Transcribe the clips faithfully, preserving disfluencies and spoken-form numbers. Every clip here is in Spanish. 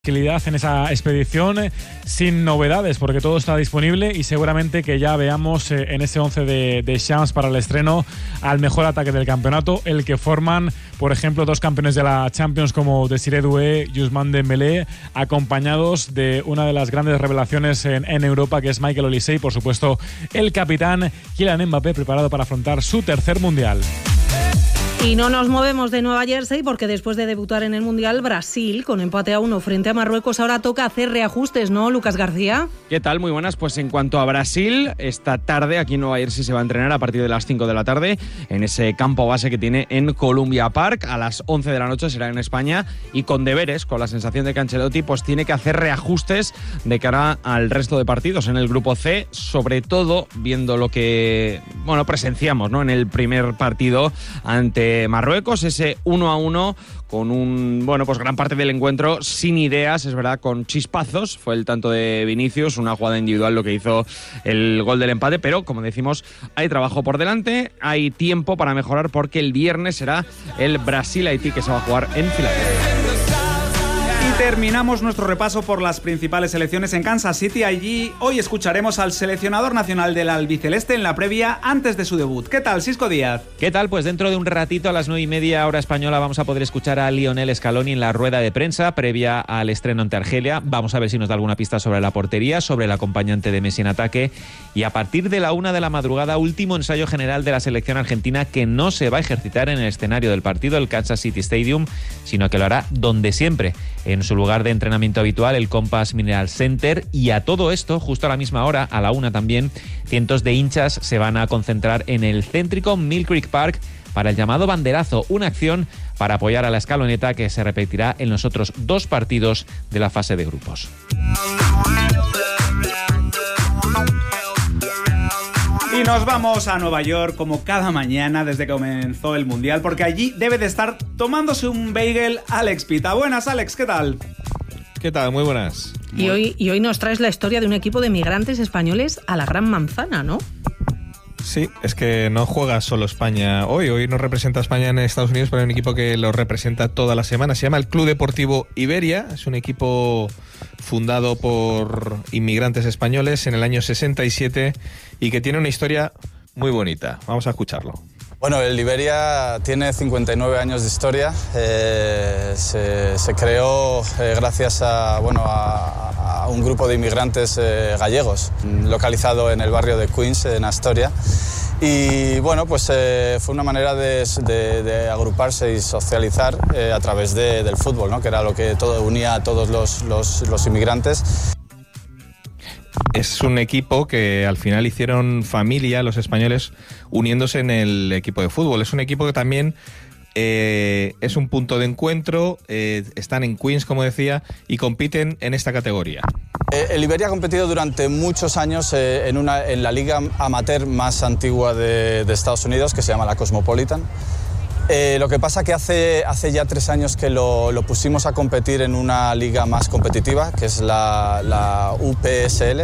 Tranquilidad en esa expedición, sin novedades, porque todo está disponible y seguramente que ya veamos eh, en ese once de, de Champs para el estreno al mejor ataque del campeonato, el que forman, por ejemplo, dos campeones de la Champions como Desiré Doué y Ousmane Dembélé, acompañados de una de las grandes revelaciones en, en Europa, que es Michael Olise, y por supuesto el capitán Kylian Mbappé, preparado para afrontar su tercer Mundial. Y no nos movemos de Nueva Jersey porque después de debutar en el Mundial, Brasil, con empate a uno frente a Marruecos, ahora toca hacer reajustes, ¿no, Lucas García? ¿Qué tal? Muy buenas. Pues en cuanto a Brasil, esta tarde aquí en Nueva Jersey se va a entrenar a partir de las cinco de la tarde en ese campo base que tiene en Columbia Park. A las once de la noche será en España y con deberes, con la sensación de que Ancelotti pues tiene que hacer reajustes de cara al resto de partidos en el grupo C, sobre todo viendo lo que bueno presenciamos, ¿no?, en el primer partido ante Marruecos, ese uno a uno con un, bueno, pues gran parte del encuentro sin ideas, es verdad, con chispazos. Fue el tanto de Vinicius, una jugada individual lo que hizo el gol del empate, pero como decimos, hay trabajo por delante, hay tiempo para mejorar porque el viernes será el Brasil-Haití que se va a jugar en Filadelfia. Terminamos nuestro repaso por las principales selecciones en Kansas City. Allí hoy escucharemos al seleccionador nacional del albiceleste en la previa antes de su debut. ¿Qué tal, Sisco Díaz? ¿Qué tal? Pues dentro de un ratito, a las nueve y media hora española, vamos a poder escuchar a Lionel Scaloni en la rueda de prensa previa al estreno ante Argelia. Vamos a ver si nos da alguna pista sobre la portería, sobre el acompañante de Messi en ataque. Y a partir de la una de la madrugada, último ensayo general de la selección argentina, que no se va a ejercitar en el escenario del partido, el Kansas City Stadium, sino que lo hará donde siempre, en su lugar de entrenamiento habitual, el Compass Mineral Center. Y a todo esto, justo a la misma hora, a la una también, cientos de hinchas se van a concentrar en el céntrico Mill Creek Park para el llamado banderazo, una acción para apoyar a la escaloneta que se repetirá en los otros dos partidos de la fase de grupos. Y nos vamos a Nueva York como cada mañana desde que comenzó el Mundial, porque allí debe de estar tomándose un bagel Alex Pita. Buenas, Alex, ¿qué tal? ¿Qué tal? Muy buenas. Y hoy, y hoy nos traes la historia de un equipo de migrantes españoles a la Gran Manzana, ¿no? Sí, es que no juega solo España hoy. Hoy nos representa España en Estados Unidos, pero hay un equipo que lo representa toda la semana. Se llama el Club Deportivo Iberia. Es un equipo fundado por inmigrantes españoles en el año sesenta y siete y que tiene una historia muy bonita. Vamos a escucharlo. Bueno, el Iberia tiene cincuenta y nueve años de historia. Eh, se, se creó eh, gracias a, bueno, a, a un grupo de inmigrantes eh, gallegos, localizado en el barrio de Queens, en Astoria. Y bueno, pues eh, fue una manera de, de, de agruparse y socializar eh, a través de, del fútbol, ¿no?, que era lo que todo unía a todos los, los, los inmigrantes. Es un equipo que al final hicieron familia los españoles uniéndose en el equipo de fútbol. Es un equipo que también eh, es un punto de encuentro, eh, están en Queens, como decía, y compiten en esta categoría. Eh, el Iberia ha competido durante muchos años eh, en, una, en la liga amateur más antigua de, de Estados Unidos, que se llama la Cosmopolitan. Eh, lo que pasa que hace, hace ya tres años que lo, lo pusimos a competir en una liga más competitiva, que es la, la U P S L.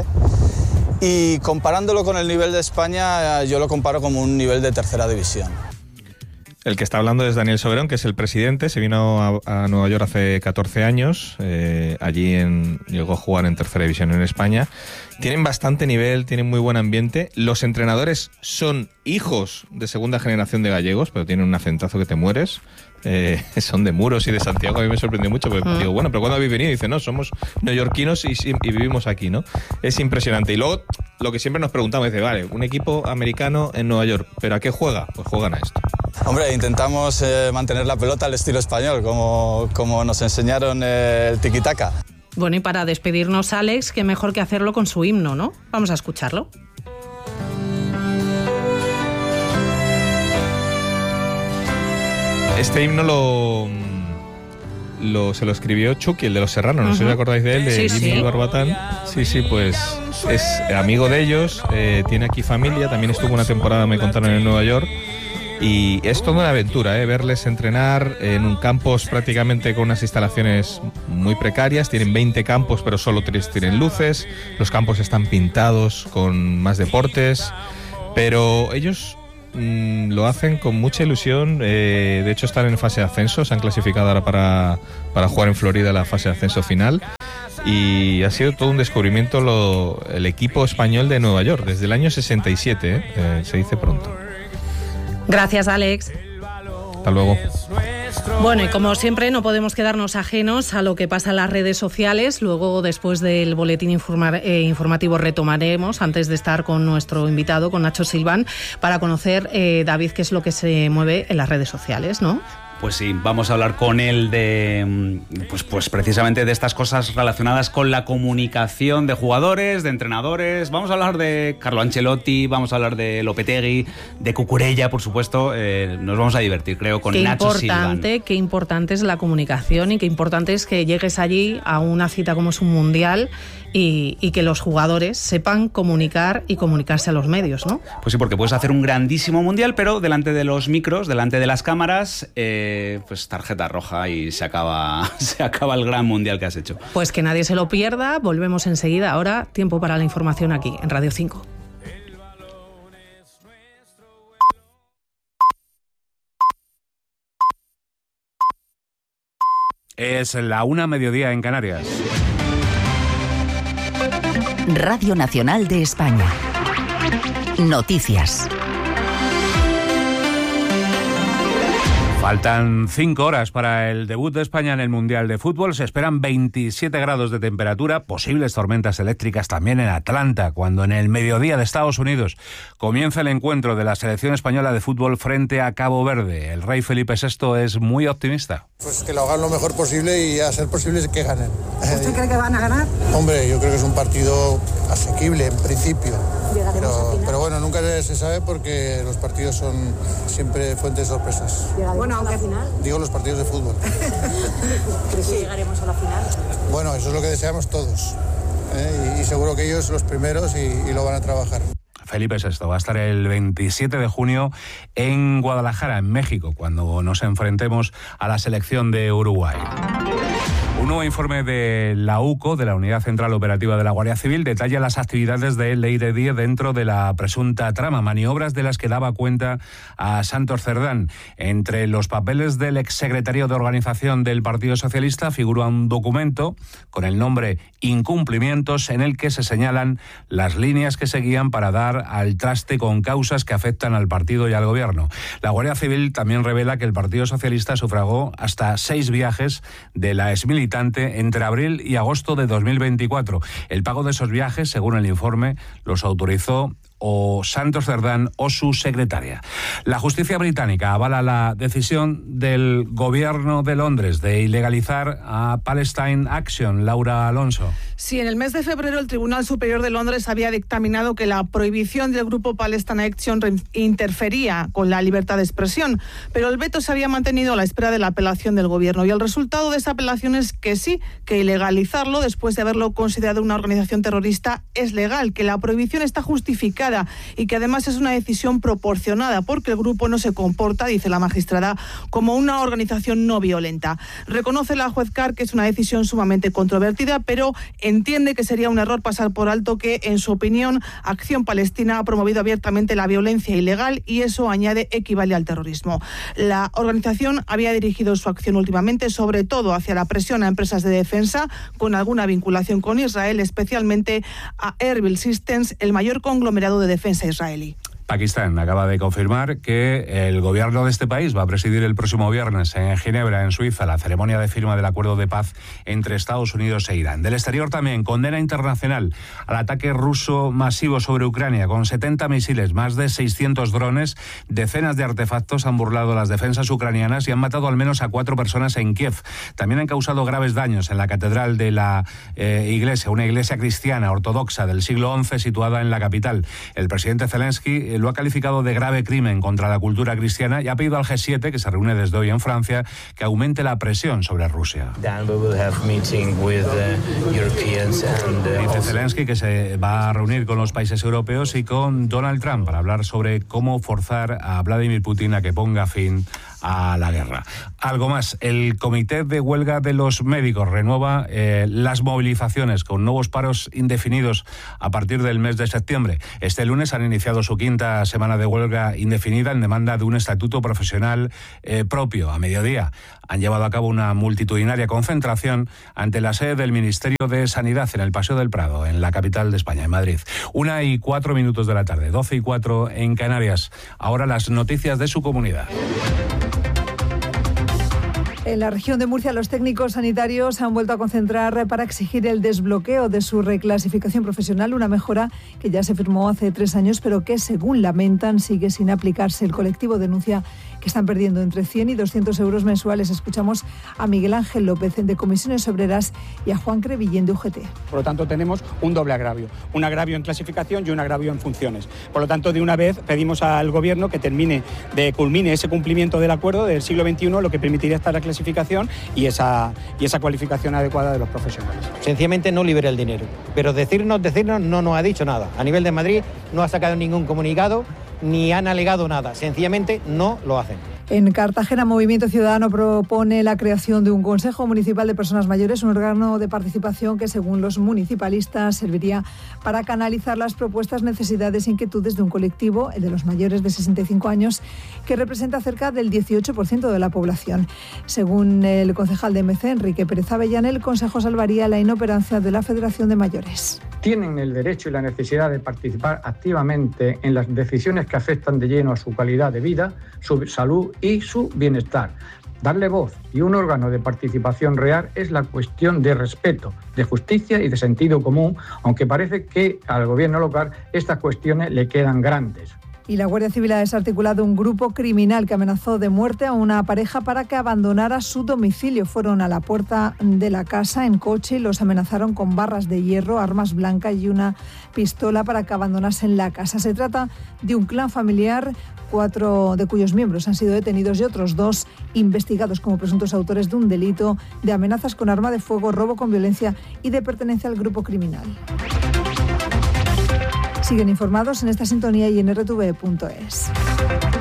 Y comparándolo con el nivel de España, yo lo comparo como un nivel de tercera división. El que está hablando es Daniel Soberón, que es el presidente. Se vino a, a Nueva York hace catorce años. Eh, allí en, llegó a jugar en tercera división en España. Tienen bastante nivel, tienen muy buen ambiente. Los entrenadores son hijos de segunda generación de gallegos, pero tienen un acentazo que te mueres. Eh, son de Muros y de Santiago. A mí me sorprendió mucho, porque mm. digo, bueno, ¿pero cuándo habéis venido? Y dice, no, somos neoyorquinos y, y vivimos aquí, ¿no? Es impresionante. Y luego, lo que siempre nos preguntamos, dice, vale, un equipo americano en Nueva York, ¿pero a qué juega? Pues juegan a esto. Hombre, intentamos eh, mantener la pelota al estilo español, como, como nos enseñaron eh, el tiki-taka. Bueno, y para despedirnos, Alex, qué mejor que hacerlo con su himno, ¿no? Vamos a escucharlo. Este himno lo, lo se lo escribió Chucky, el de Los Serranos, no uh-huh. sé si os acordáis de él, de sí, Jimmy sí. Barbatán. Sí, sí, pues es amigo de ellos, eh, tiene aquí familia, también estuvo una temporada, me contaron, en Nueva York. Y es toda una aventura, ¿eh? Verles entrenar en un campus prácticamente con unas instalaciones muy precarias. Tienen veinte campos, pero solo tres tienen luces. Los campos están pintados con más deportes. Pero ellos mmm, lo hacen con mucha ilusión. Eh, de hecho, están en fase de ascenso. Se han clasificado ahora para, para jugar en Florida la fase de ascenso final. Y ha sido todo un descubrimiento lo, el equipo español de Nueva York, desde el año sesenta y siete, ¿eh? Eh, se dice pronto. Gracias, Alex. Hasta luego. Bueno, y como siempre no podemos quedarnos ajenos a lo que pasa en las redes sociales. Luego, después del boletín informar, eh, informativo, retomaremos, antes de estar con nuestro invitado, con Nacho Silván, para conocer, eh, David, qué es lo que se mueve en las redes sociales, ¿no? Pues sí, vamos a hablar con él de, pues, pues precisamente de estas cosas relacionadas con la comunicación de jugadores, de entrenadores. Vamos a hablar de Carlo Ancelotti, vamos a hablar de Lopetegui, de Cucurella, por supuesto. Eh, nos vamos a divertir, creo, con qué Nacho importante, Silván. Qué importante es la comunicación y qué importante es que llegues allí a una cita como es un mundial y, y que los jugadores sepan comunicar y comunicarse a los medios, ¿no? Pues sí, porque puedes hacer un grandísimo mundial, pero delante de los micros, delante de las cámaras, eh, pues tarjeta roja y se acaba, se acaba el gran mundial que has hecho. Pues que nadie se lo pierda. Volvemos enseguida. Ahora, tiempo para la información aquí, en Radio cinco. Es la una mediodía en Canarias. Radio Nacional de España. Noticias. Faltan cinco horas para el debut de España en el Mundial de Fútbol. Se esperan veintisiete grados de temperatura, posibles tormentas eléctricas también en Atlanta, cuando en el mediodía de Estados Unidos comienza el encuentro de la selección española de fútbol frente a Cabo Verde. El rey Felipe sexto es muy optimista. Pues que lo hagan lo mejor posible y a ser posible que ganen. ¿Usted cree que van a ganar? Hombre, yo creo que es un partido asequible en principio. Pero, pero bueno, nunca se sabe porque los partidos son siempre fuente de sorpresas. Bueno, aunque al final. Digo los partidos de fútbol. ¿Crees que llegaremos a la final? Bueno, eso es lo que deseamos todos. ¿eh? Y, y seguro que ellos los primeros y, y lo van a trabajar. Felipe sexto va a estar el veintisiete de junio en Guadalajara, en México, cuando nos enfrentemos a la selección de Uruguay. Un nuevo informe de la U C O, de la Unidad Central Operativa de la Guardia Civil, detalla las actividades de Leire Díez dentro de la presunta trama, maniobras de las que daba cuenta a Santos Cerdán. Entre los papeles del exsecretario de Organización del Partido Socialista figura un documento con el nombre Incumplimientos, en el que se señalan las líneas que seguían para dar al traste con causas que afectan al partido y al gobierno. La Guardia Civil también revela que el Partido Socialista sufragó hasta seis viajes de la exmilitante entre abril y agosto de dos mil veinticuatro. El pago de esos viajes, según el informe, los autorizó o Santos Cerdán o su secretaria. La justicia británica avala la decisión del gobierno de Londres de ilegalizar a Palestine Action. Laura Alonso. Sí, en el mes de febrero el Tribunal Superior de Londres había dictaminado que la prohibición del grupo Palestine Action interfería con la libertad de expresión, pero el veto se había mantenido a la espera de la apelación del gobierno, y el resultado de esa apelación es que sí, que ilegalizarlo después de haberlo considerado una organización terrorista es legal, que la prohibición está justificada y que además es una decisión proporcionada porque el grupo no se comporta, dice la magistrada, como una organización no violenta. Reconoce la juez Carr que es una decisión sumamente controvertida, pero entiende que sería un error pasar por alto que, en su opinión, Acción Palestina ha promovido abiertamente la violencia ilegal y eso, añade, equivale al terrorismo. La organización había dirigido su acción últimamente sobre todo hacia la presión a empresas de defensa con alguna vinculación con Israel, especialmente a Erbil Systems, el mayor conglomerado de defensa israelí. Pakistán acaba de confirmar que el gobierno de este país va a presidir el próximo viernes en Ginebra, en Suiza, la ceremonia de firma del acuerdo de paz entre Estados Unidos e Irán. Del exterior también, condena internacional al ataque ruso masivo sobre Ucrania, con setenta misiles, más de seiscientos drones, decenas de artefactos han burlado las defensas ucranianas y han matado al menos a cuatro personas en Kiev. También han causado graves daños en la catedral de la eh, iglesia, una iglesia cristiana ortodoxa del siglo once situada en la capital. El presidente Zelensky lo ha calificado de grave crimen contra la cultura cristiana y ha pedido al G siete, que se reúne desde hoy en Francia, que aumente la presión sobre Rusia. Dice Zelensky que se va a reunir con los países europeos y con Donald Trump para hablar sobre cómo forzar a Vladimir Putin a que ponga fin a la guerra. Algo más, el Comité de Huelga de los Médicos renueva eh, las movilizaciones con nuevos paros indefinidos a partir del mes de septiembre. Este lunes han iniciado su quinta semana de huelga indefinida en demanda de un estatuto profesional eh, propio. A mediodía han llevado a cabo una multitudinaria concentración ante la sede del Ministerio de Sanidad en el Paseo del Prado, en la capital de España, en Madrid. Una y cuatro minutos de la tarde, doce y cuatro en Canarias. Ahora las noticias de su comunidad. En la región de Murcia, los técnicos sanitarios se han vuelto a concentrar para exigir el desbloqueo de su reclasificación profesional, una mejora que ya se firmó hace tres años, pero que, según lamentan, sigue sin aplicarse. El colectivo denuncia que están perdiendo entre cien y doscientos euros mensuales. Escuchamos a Miguel Ángel López, de Comisiones Obreras, y a Juan Crevillén, de U G T. Por lo tanto, tenemos un doble agravio, un agravio en clasificación y un agravio en funciones. Por lo tanto, de una vez pedimos al Gobierno que termine, de culmine ese cumplimiento del acuerdo del siglo veintiuno, lo que permitiría esta reclasificación y esa, y esa cualificación adecuada de los profesionales. Sencillamente no libera el dinero, pero decirnos, decirnos no nos ha dicho nada. A nivel de Madrid no ha sacado ningún comunicado ni han alegado nada, sencillamente no lo hacen. En Cartagena, Movimiento Ciudadano propone la creación de un Consejo Municipal de Personas Mayores, un órgano de participación que, según los municipalistas, serviría para canalizar las propuestas, necesidades e inquietudes de un colectivo, el de los mayores de sesenta y cinco años, que representa cerca del dieciocho por ciento de la población. Según el concejal de M C, Enrique Pérez Avellán, el Consejo salvaría la inoperancia de la Federación de Mayores. Tienen el derecho y la necesidad de participar activamente en las decisiones que afectan de lleno a su calidad de vida, su salud y su bienestar. Darle voz y un órgano de participación real es la cuestión de respeto, de justicia y de sentido común, aunque parece que al gobierno local estas cuestiones le quedan grandes. Y la Guardia Civil ha desarticulado un grupo criminal que amenazó de muerte a una pareja para que abandonara su domicilio. Fueron a la puerta de la casa en coche y los amenazaron con barras de hierro, armas blancas y una pistola para que abandonasen la casa. Se trata de un clan familiar, cuatro de cuyos miembros han sido detenidos y otros dos investigados como presuntos autores de un delito de amenazas con arma de fuego, robo con violencia y de pertenencia al grupo criminal. Siguen informados en esta sintonía y en erre te ve punto es.